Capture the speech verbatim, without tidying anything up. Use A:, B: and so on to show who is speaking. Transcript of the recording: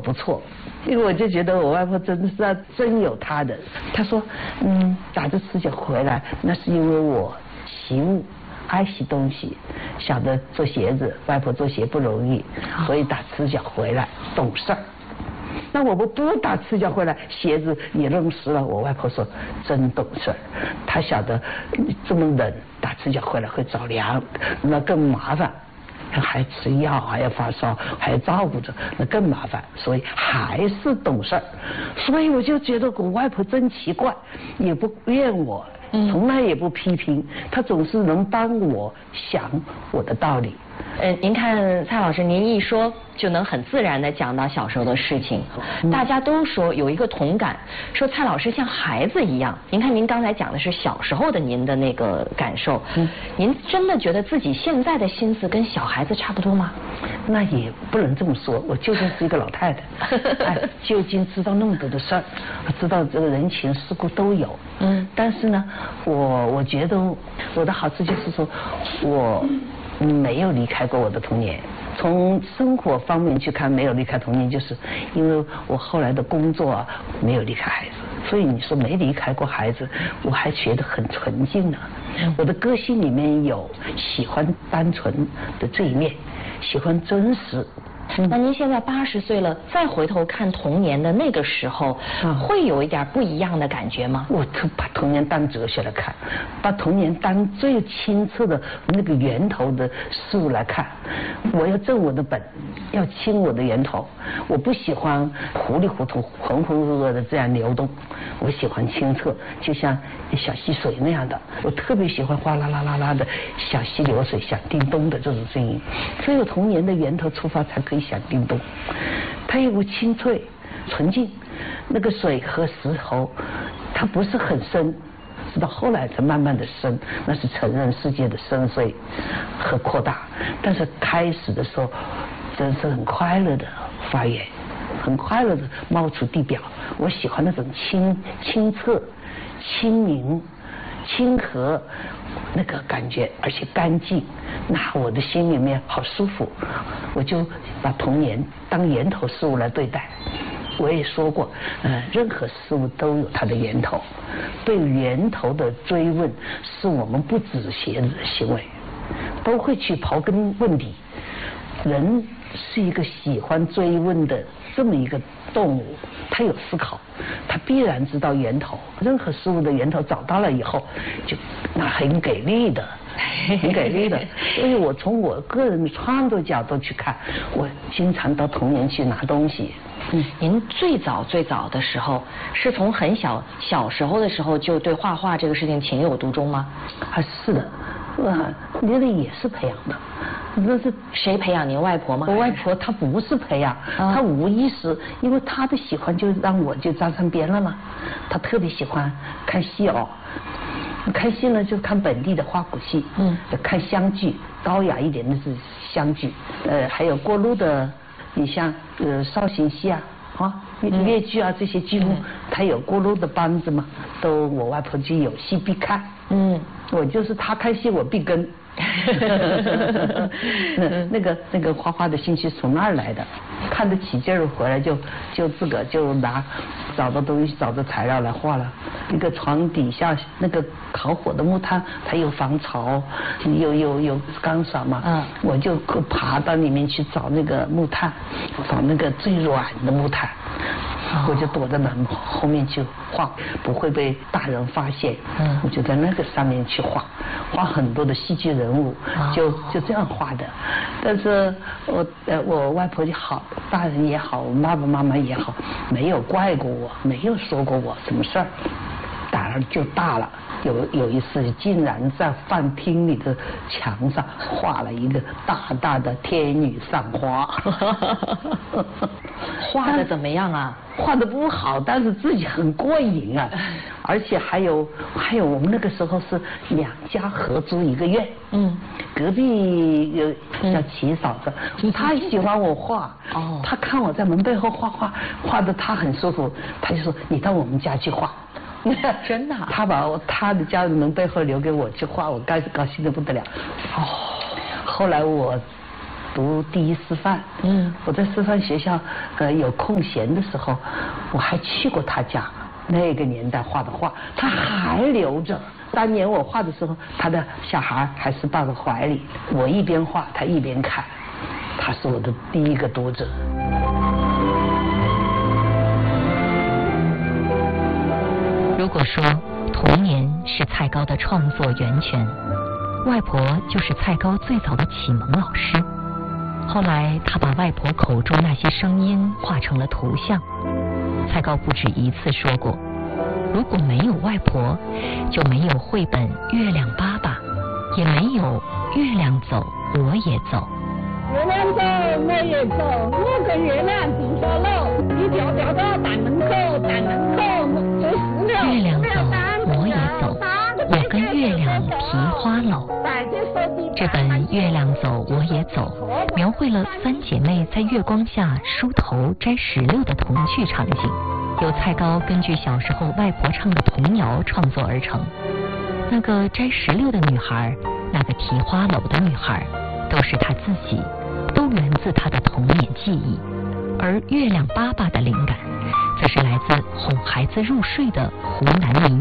A: 不错，因为我就觉得我外婆真的是真有她的。她说，嗯，打着赤脚回来，那是因为我习物。爱惜东西，晓得做鞋子，外婆做鞋不容易，所以打赤脚回来懂事儿。那我不不打赤脚回来，鞋子也扔湿了。我外婆说真懂事儿，她晓得这么冷，打赤脚回来会着凉，那更麻烦。还吃药，还要发烧，还要照顾着，那更麻烦，所以还是懂事儿。所以我就觉得我外婆真奇怪，也不怨我，从来也不批评，她总是能帮我想我的道理。
B: 呃，您看蔡老师，您一说就能很自然地讲到小时候的事情，嗯、大家都说有一个同感，说蔡老师像孩子一样。您看，您刚才讲的是小时候的您的那个感受，嗯、您真的觉得自己现在的心思跟小孩子差不多吗？
A: 那也不能这么说，我究竟是一个老太太，哎，究竟知道那么多的事儿，知道这个人情世故都有，嗯，但是呢，我我觉得我的好处就是说，我。没有离开过我的童年，从生活方面去看，没有离开童年，就是因为我后来的工作啊，没有离开孩子，所以你说没离开过孩子，我还觉得很纯净呢。我的个性里面有喜欢单纯的这一面，喜欢真实。
B: 嗯、那您现在八十岁了，再回头看童年的那个时候，嗯、会有一点不一样的感觉吗？
A: 我就把童年当哲学来看，把童年当最清澈的那个源头的事物来看。我要正我的本，要清我的源头。我不喜欢糊里糊涂、浑浑噩噩的这样流动，我喜欢清澈，就像小溪水那样的。我特别喜欢哗啦啦啦啦的小溪流水响叮咚的这种声音。所以我童年的源头出发才可以响叮咚，它有个清脆纯净，那个水和石头它不是很深，直到后来才慢慢的深，那是承认世界的深邃和扩大。但是开始的时候真是很快乐的发源，很快乐的冒出地表。我喜欢那种清清澈、清明、清和那个感觉，而且干净，那我的心里面好舒服。我就把童年当源头事物来对待。我也说过，呃，任何事物都有它的源头，对源头的追问是我们不止鞋子的行为，都会去刨根问底。人是一个喜欢追问的这么一个动物，他有思考，他必然知道源头。任何事物的源头找到了以后，就那很给力的。很给力的，所以我从我个人的创作角度去看，我经常到童年去拿东西。
B: 嗯，您最早最早的时候，是从很小小时候的时候就对画画这个事情情有独钟吗？
A: 啊，是的，啊，那个也是培养的。那是
B: 谁培养您？外婆吗？
A: 我外婆她不是培养，啊、她无意识，因为她的喜欢就让我就沾上边了嘛。她特别喜欢看戏哦。看戏呢，就看本地的花鼓戏，嗯，看湘剧，高雅一点的是湘剧，呃，还有过路的，你像呃绍兴戏啊，啊粤剧啊这些剧目，它有过路的班子嘛，都我外婆就有戏必看，嗯，我就是她看戏我必跟。那那个那个画画的兴趣从那儿来的，看得起劲儿回来就就自个就拿找到东西找到材料来画了。一个床底下那个烤火的木炭，它有防潮，有有有干爽嘛，嗯，我就爬到里面去找那个木炭，找那个最软的木炭。我就躲在门后面去画，不会被大人发现。嗯，我就在那个上面去画，画很多的戏剧人物，就就这样画的。但是我呃我外婆也好，大人也好，我爸爸妈妈也好，没有怪过我，没有说过我什么事儿。胆儿就大了，有有一次竟然在饭厅里的墙上画了一个大大的天女散花。
B: 画的怎么样啊？
A: 画的不好，但是自己很过瘾啊。而且还有还有我们那个时候是两家合租一个院，嗯，隔壁有叫齐嫂子，嗯、她喜欢我画，哦，她看我在门背后画画，画的她很舒服，她就说你到我们家去画。
B: 真的、啊？
A: 他把我他的家人背后留给我去画，我高高兴的不得了。哦，后来我读第一师范，嗯，我在师范学校，呃，有空闲的时候，我还去过他家。那个年代画的画，他还留着。当年我画的时候，他的小孩还是抱在怀里，我一边画，他一边看。他是我的第一个读者。
C: 如果说童年是蔡高的创作源泉，外婆就是蔡高最早的启蒙老师。后来他把外婆口中那些声音画成了图像。蔡高不止一次说过，如果没有外婆，就没有绘本《月亮爸爸》，也没有《月亮走我也走》。
D: 月亮走我也走，我跟月亮定下了，一条条到大门口，大门口就是了。
C: 月亮走我也走，我跟月亮提花篓。这本《月亮走我也走》描绘了三姐妹在月光下梳头摘石榴的童趣场景，由蔡高根据小时候外婆唱的童谣创作而成。那个摘石榴的女孩，那个提花篓的女孩，都是她自己，都源自她的童年记忆。而月亮爸爸的灵感，则是来自哄孩子入睡的湖南民